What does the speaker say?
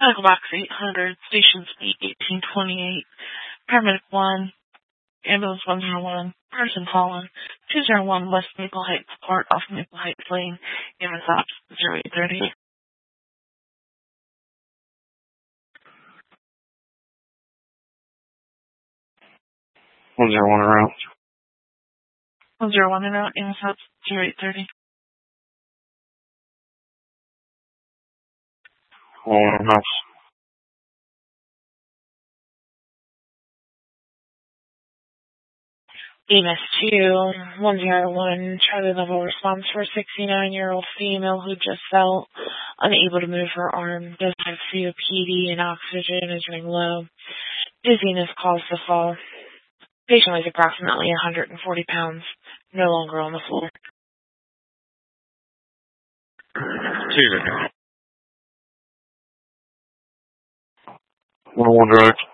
Medical Box 800, Station Speed 1828, Paramedic 1, Ambulance 101, Person calling, 201 West Maple Heights Court off Maple Heights Lane, Ambulance Ops 0830. 101 around. 101 and out, Ambulance Ops 0830. 101 house. EMS 2, 101, Charlie level response for a 69-year-old female who just felt unable to move her arm, does have COPD and oxygen is running low. Dizziness caused the fall. Patient weighs approximately 140 pounds, no longer on the floor. Tuesday. 101 direct.